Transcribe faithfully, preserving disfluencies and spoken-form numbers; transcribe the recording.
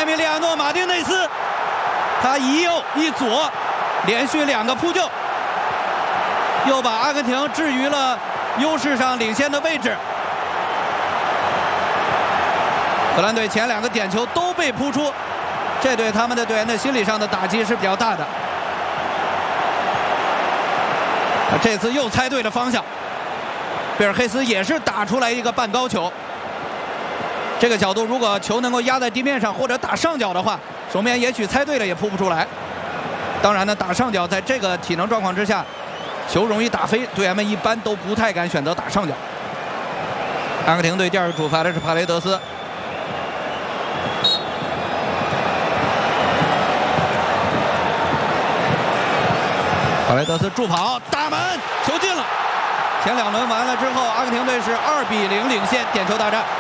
米利亚诺·马丁内斯，他一右一左，连续两个扑救，又把阿根廷置于了优势上领先的位置。荷兰队前两个点球都被扑出，这对他们的队员的心理上的打击是比较大的。这次又猜对了方向，贝尔黑斯也是打出来一个半高球。这个角度如果球能够压在地面上或者打上角的话，守门员也许猜对了也扑不出来。当然呢，打上角在这个体能状况之下，球容易打飞，队员们一般都不太敢选择打上角。阿根廷队第二个主罚的是帕雷德斯。帕雷德斯助跑打门，球进了。前两轮完了之后，阿根廷队是二比零领先，点球大战。